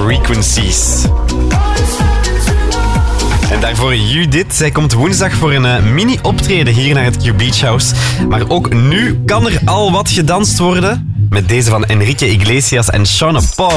Frequencies. En daarvoor Judith. Zij komt woensdag voor een mini-optreden hier naar het Q Beach House. Maar ook nu kan er al wat gedanst worden. Met deze van Enrique Iglesias en Sean Paul.